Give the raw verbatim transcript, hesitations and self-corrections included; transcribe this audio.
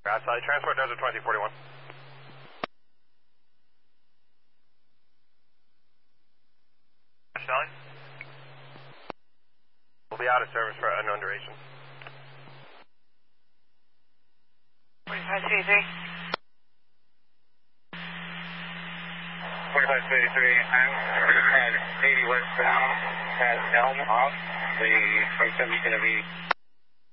Got Sally, transport desert twenty forty-one. Sally? We'll be out of service for unknown duration. forty-five thirty-three. forty-five thirty-three, I'm at eighty westbound, at Elm off. The from seven's going to be